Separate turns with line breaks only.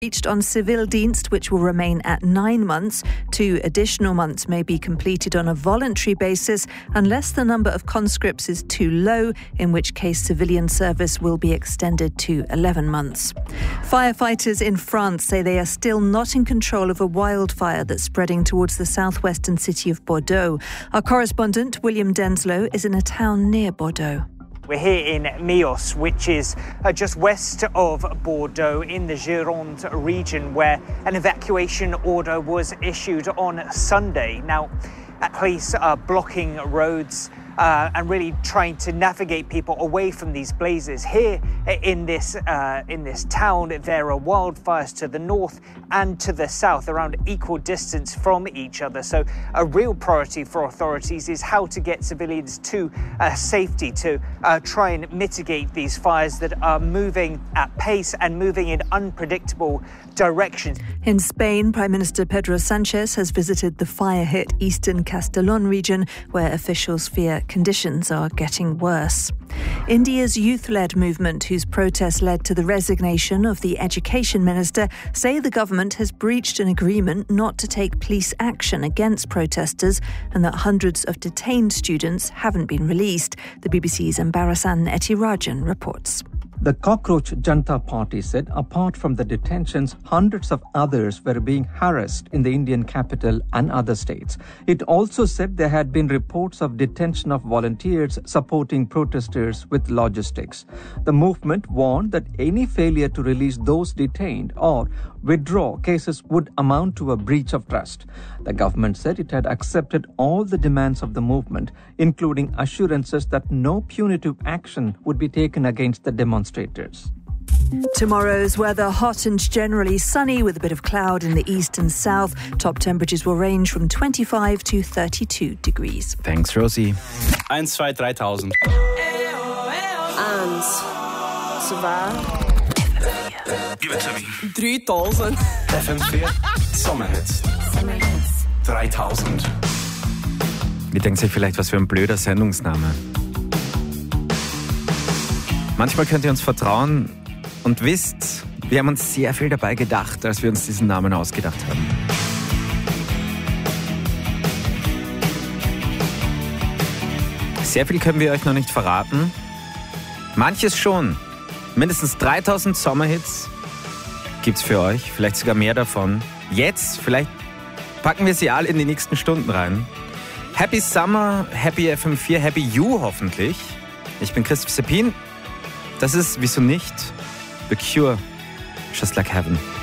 Reached on Civildienst, which will remain at 9 months. 2 additional months may be completed on a voluntary basis unless the number of conscripts is too low, in which case civilian service will be extended to 11 months. Firefighters in France say they are still not in control of a wildfire that's spreading towards the southwestern city of Bordeaux. Our correspondent, William Denslow, is in a town near Bordeaux.
We're here in Milhaud, which is just west of Bordeaux in the Gironde region, where an evacuation order was issued on Sunday. Now, police are blocking roads and really trying to navigate people away from these blazes. Here in this town, there are wildfires to the north and to the south, around equal distance from each other. So a real priority for authorities is how to get civilians to safety, to try and mitigate these fires that are moving at pace and moving in unpredictable directions.
In Spain, Prime Minister Pedro Sánchez has visited the fire-hit eastern Castellón region, where officials fear conditions are getting worse. India's youth-led movement, whose protests led to the resignation of the education minister, say the government has breached an agreement not to take police action against protesters and that hundreds of detained students haven't been released. The BBC's Ambarasan Etirajan reports.
The Cockroach Janata Party said apart from the detentions, hundreds of others were being harassed in the Indian capital and other states. It also said there had been reports of detention of volunteers supporting protesters with logistics. The movement warned that any failure to release those detained or withdraw cases would amount to a breach of trust. The government said it had accepted all the demands of the movement, including assurances that no punitive action would be taken against the demonstrators.
Tomorrow's weather: hot and generally sunny with a bit of cloud in the east and south. Top temperatures will range from 25 to 32 degrees.
Thanks, Rosie.
1, 2, 3000.
1, 2...
Give it to me.
3000.
FM4 Sommerhits. 3000.
Ihr denkt sich vielleicht, was für ein blöder Sendungsname. Manchmal könnt ihr uns vertrauen und wisst, wir haben uns sehr viel dabei gedacht, als wir uns diesen Namen ausgedacht haben. Sehr viel können wir euch noch nicht verraten. Manches schon. Mindestens 3000 Sommerhits gibt's für euch, vielleicht sogar mehr davon. Jetzt, vielleicht packen wir sie alle in die nächsten Stunden rein. Happy Summer, Happy FM4, Happy You hoffentlich. Ich bin Christoph Seppin. Das ist, wieso nicht, The Cure, Just Like Heaven.